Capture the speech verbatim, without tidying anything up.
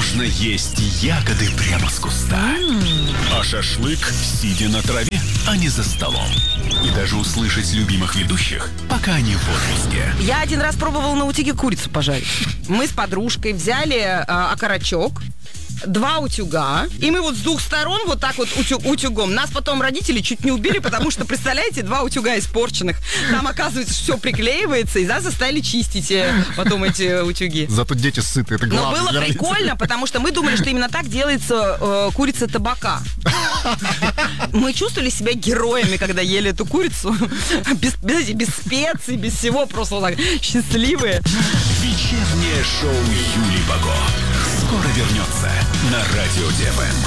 можно есть ягоды прямо с куста. Mm. А шашлык, сидя на траве, а не за столом. И даже услышать любимых ведущих, пока они в отпуске. Я один раз пробовала на утюге курицу пожарить. Мы с подружкой взяли э, окорочок, два утюга, и мы вот с двух сторон вот так вот утю, утюгом. Нас потом родители чуть не убили, потому что, представляете, два утюга испорченных. Там, оказывается, все приклеивается, и нас заставили чистить потом эти утюги. Зато дети сыты, это главное. Но было прикольно, потому что мы думали, что именно так делается э, курица табака. Мы чувствовали себя героями, когда ели эту курицу. Без, без, без специй, без всего, просто вот так счастливые. Вечернее шоу Юли Бако скоро вернется на Радио ДФМ.